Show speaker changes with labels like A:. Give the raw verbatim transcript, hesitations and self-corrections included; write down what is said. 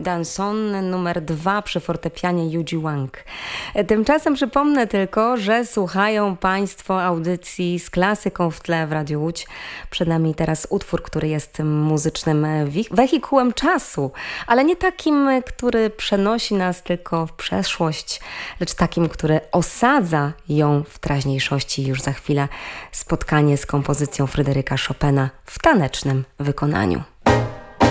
A: Danson numer dwa przy fortepianie Yuji Wang. Tymczasem przypomnę tylko, że słuchają Państwo audycji z klasyką w tle w Radiu Łódź. Przed nami teraz utwór, który jest muzycznym wehikułem czasu, ale nie takim, który przenosi nas tylko w przeszłość, lecz takim, który osadza ją w teraźniejszości. Już za chwilę spotkanie z kompozycją Fryderyka Chopina w tanecznym wykonaniu.